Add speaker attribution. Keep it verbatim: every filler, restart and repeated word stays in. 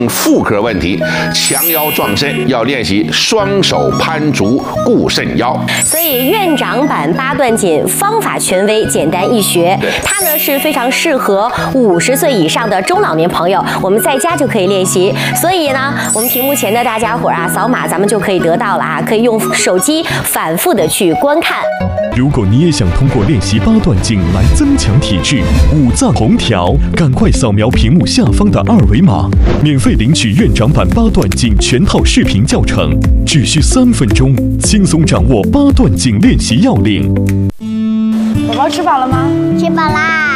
Speaker 1: 妇科问题，强腰壮身要练习双手攀竹固肾腰。
Speaker 2: 所以院长版八段锦方法权威，简单易学。它呢是非常适合五十岁以上的中老年朋友，我们在家就可以练习。所以呢，我们屏幕前的大家伙啊，扫码咱们就可以得到了啊，可以用手机反复的去观看。
Speaker 3: 如果你也想通过练习八段锦来增强体质、五脏红条，赶快扫描屏幕下方的二维码，免费领取院长版八段锦全套视频教程，只需三分钟，轻松掌握八段锦练习要领。
Speaker 4: 宝宝吃饱了吗？
Speaker 5: 吃饱啦。